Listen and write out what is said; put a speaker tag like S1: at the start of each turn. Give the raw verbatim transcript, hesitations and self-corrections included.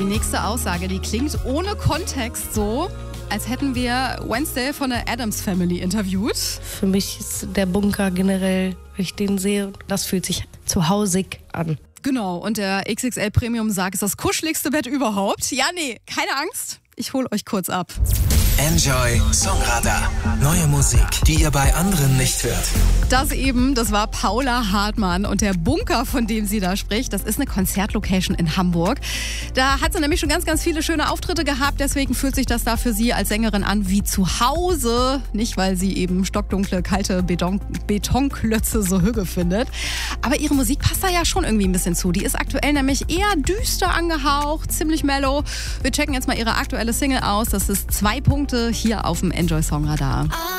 S1: die nächste Aussage, die klingt ohne Kontext so, als hätten wir Wednesday von der Addams Family interviewt.
S2: Für mich ist der Bunker generell, wenn ich den sehe, das fühlt sich zuhausig an.
S1: Genau, und der X X L Premium Sarg ist das kuscheligste Bett überhaupt. Ja, nee, keine Angst, ich hol euch kurz ab.
S3: Enjoy Songradar. Neue Musik, die ihr bei anderen nicht hört.
S1: Das eben, das war Paula Hartmann und der Bunker, von dem sie da spricht, das ist eine Konzertlocation in Hamburg. Da hat sie nämlich schon ganz, ganz viele schöne Auftritte gehabt, deswegen fühlt sich das da für sie als Sängerin an wie zu Hause. Nicht, weil sie eben stockdunkle, kalte Beton Betonklötze so hügge findet. Aber ihre Musik passt da ja schon irgendwie ein bisschen zu. Die ist aktuell nämlich eher düster angehaucht, ziemlich mellow. Wir checken jetzt mal ihre aktuelle Single aus. Das ist zwei Punkte hier auf dem Enjoy Songradar.